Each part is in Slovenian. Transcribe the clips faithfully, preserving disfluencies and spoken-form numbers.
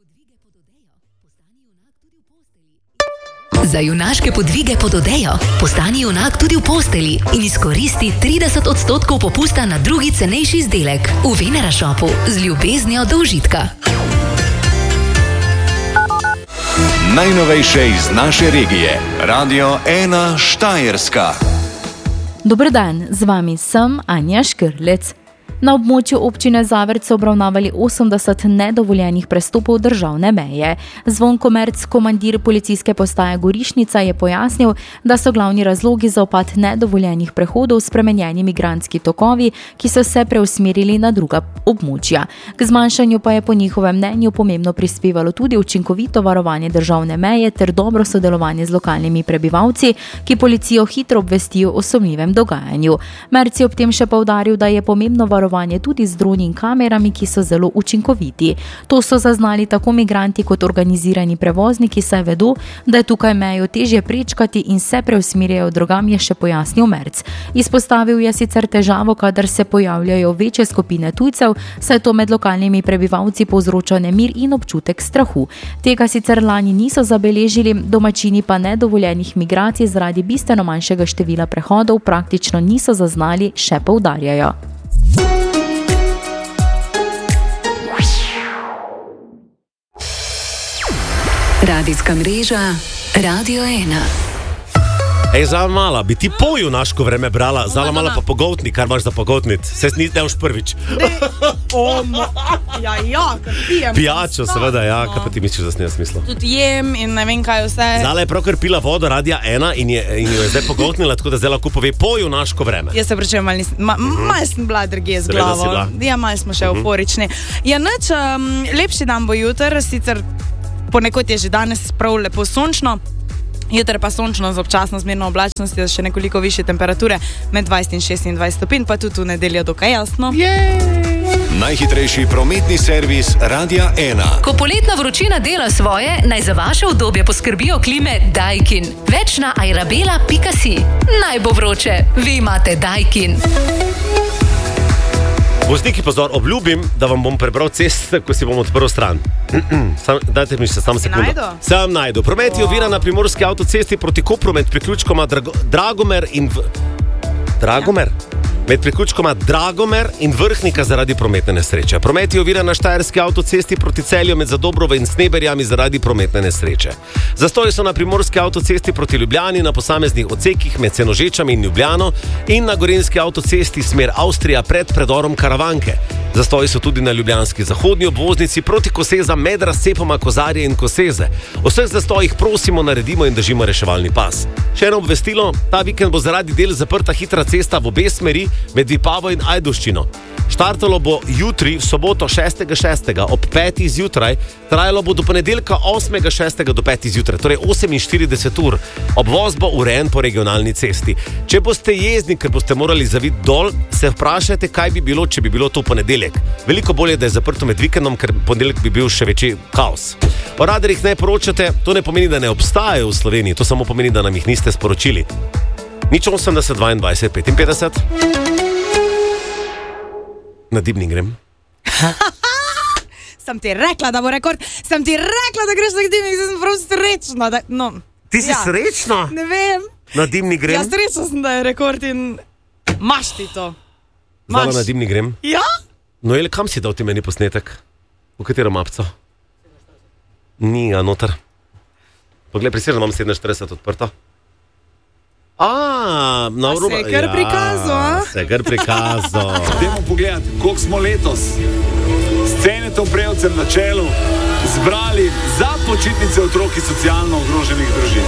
Za junaške podvige pod odejo postani junak tudi v posteli in izkoristi trideset odstotkov popusta na drugi cenejši izdelek v Venera Shopu z ljubeznijo do užitka. Najnovejše iz naše regije. Radio ena Štajerska. Dober dan, z vami sem Anja Škrlec. Na območju občine Zavrč so obravnavali osemdeset nedovoljenih prestopov državne meje. Zvonko Merc, komandir policijske postaje Gorišnica, je pojasnil, da so glavni razlogi za upad nedovoljenih prehodov spremenjeni migrantski tokovi, ki so se preusmerili na druga območja. K zmanjšanju pa je po njihovem mnenju pomembno prispevalo tudi učinkovito varovanje državne meje ter dobro sodelovanje z lokalnimi prebivalci, ki policijo hitro obvestijo o sumljivem dogajanju. Merc je ob tem še poudaril, da je pomembno varovanje tudi z droni in kamerami, ki so zelo učinkoviti. To so zaznali tako migranti kot organizirani prevozniki, saj vedo, da je tukaj mejo težje prečkati in se preusmirjajo drugam, je še pojasnil Merc. Izpostavil je sicer težavo, kadar se pojavljajo večje skupine tujcev, saj to med lokalnimi prebivalci povzroča nemir in občutek strahu. Tega sicer lani niso zabeležili, domačini pa nedovoljenih migracij zaradi bistveno manjšega števila prehodov praktično niso zaznali, še poudarjajo. Radijska mreža Radio ena. Ej, Zala Mala, bi ti po junaško vreme brala, Zala Mala pa pogoltni, kar imaš za pogoltnit. Se ni už prvič. Omo, ja, ja, kar pijem. Pijačo, seveda, ja, kaj pa ti misliš, da sem jaz mislil? Tudi jem in ne vem, kaj vse. Zala je pravkar pila vodo Radia ena in, je, in jo je zdaj pogoltnila, tako da zdaj lahko pove po junaško vreme. Jaz se pričujem, malo ma, Mhm. mal sem bila drugje z Seveda si glavo. bila. Ja, malo smo še euforični. Ja, nič, um, lepši dan bo jutr, sicer ponekod je že danes prav lepo sončno. Jutri pa sončno z občasno zmerno oblačnostjo, še nekoliko više temperature, med dvajset in šestindvajset stopinj, pa tudi v nedeljo dokaj jasno. Najhitrejši prometni servis Radia ena. Ko poletna vročina dela svoje, naj za vaše udobje poskrbijo klime Daikin. Več na airabela pika si. Naj bo vroče, vi imate Daikin. Vozniki, pozor, obljubim, da vam bom prebral ceste, ko si bom odprl stran. Sam, dajte mi še sam sekundo. najdu? Sam najdu. Promet je ovira na primorski avtocesti proti Kopru med priključkoma Drago, Dragomer in... V... Dragomer? Med priključkoma Dragomer in Vrhnika zaradi prometne nesreče. Promet je ovira na štajerski avtocesti proti Celju med Zadobrovo in Sneberjami zaradi prometne nesreče. Zastoji so na primorski avtocesti proti Ljubljani na posameznih odsekih med Senožečami in Ljubljano in na gorenjski avtocesti smer Avstrija pred predorom Karavanke. Zastoji so tudi na ljubljanski zahodni obvoznici proti Koseza med razcepoma Kozarje in Koseze. O vseh zastojih prosimo, naredimo in držimo reševalni pas. Še eno obvestilo, ta vikend bo zaradi del zaprta hitra cesta v obe smeri med Vipavo in Ajdovščino. Štartalo bo jutri, v soboto šestega šestega ob petih zjutraj, trajalo bo do ponedeljka osmega šestega do petih zjutraj, torej oseminštirideset ur. Obvoz bo urejen po regionalni cesti. Če boste jezni, ker boste morali zaviti dol, se vprašajte, kaj bi bilo, če bi bilo to ponedeljek. Veliko bolje, da je zaprto med vikendom, ker ponedeljek bi bil še večji kaos. O radarjih ne poročate, to ne pomeni, da ne obstajajo v Sloveniji, to samo pomeni, da nam jih niste sporočili. Nič osemdeset, dvaindvajset, petinpetdeset. Na Dimnik grem. Sem ti rekla, da bo rekord, sem ti rekla, da greš na Dimnik, zdaj sem prav srečna. Da, no, Ti si ja. srečna? Ne vem. Na Dimnik grem. Ja, srečna sem, da je rekord in maš ti to. Zala Maš. na Dimnik grem. Ja? No, jel, kam si dal ti meni posnetek? V katero mapco? Ni ga noter. Poglej, prisežem, imam sedeminštirideset odprto. A, na A se je kar prikazal, a? Se je kar prikazal. Dajmo pogledati, koliko smo letos s Cenetom Prevcem na čelu zbrali za počitnice otrok iz socialno ogroženih družin.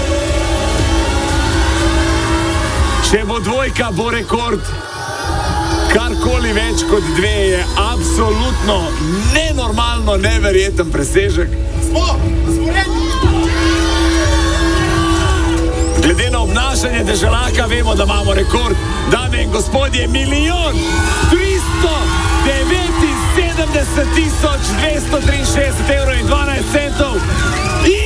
Če bo dvojka, bo rekord. Karkoli več kot dve je absolutno nenormalno, neverjeten presežek. Smo, smo redni. Glede na obnašanje deželaka vemo, da imamo rekord. Dame in gospodje, milijon tristo devetinsedemdeset tisoč dvesto triinšestdeset evrov in dvanajst centov. In